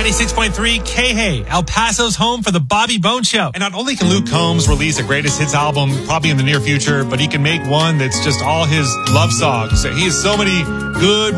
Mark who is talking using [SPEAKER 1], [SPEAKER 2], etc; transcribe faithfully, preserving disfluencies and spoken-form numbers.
[SPEAKER 1] ninety-six point three K H A, El Paso's home for the Bobby Bone Show. And not only can Luke Combs release a greatest hits album probably in the near future, but he can make one that's just all his love songs. He has so many good